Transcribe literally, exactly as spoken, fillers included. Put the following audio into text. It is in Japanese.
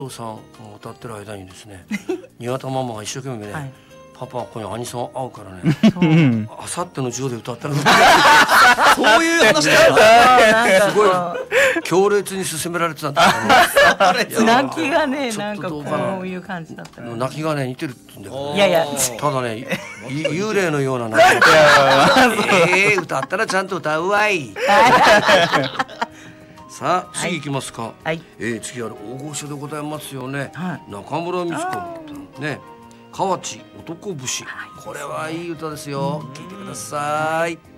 お父さんが歌ってる間にですね庭田ママが一生懸命ね、はい、パパはここにアニソン合うからねあさっての授業で歌ったらそういう話だすごい強烈に勧められてたんだけど泣きがねなんかこういう感じだったから泣きがね似てるって言うんだけど、 いやいやただね幽霊のような泣きえー、歌ったらちゃんと歌うわいさあ次行きますか、 はい、 えー、次は大御所でございますよね、 はい、 中村美子ね河内男節、これはいい歌ですよ、聞いてください。